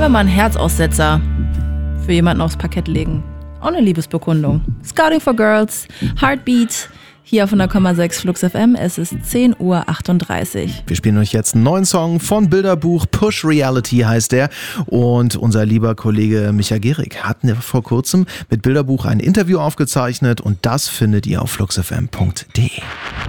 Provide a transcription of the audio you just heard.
wir mal einen Herzaussetzer für jemanden aufs Parkett legen. Auch eine Liebesbekundung. Scouting for Girls, Heartbeat, hier auf 100,6 Flux FM. Es ist 10:38 Uhr. Wir spielen euch jetzt einen neuen Song von Bilderbuch, Push Reality heißt der. Und unser lieber Kollege Micha Gehrig hat vor kurzem mit Bilderbuch ein Interview aufgezeichnet und das findet ihr auf fluxfm.de.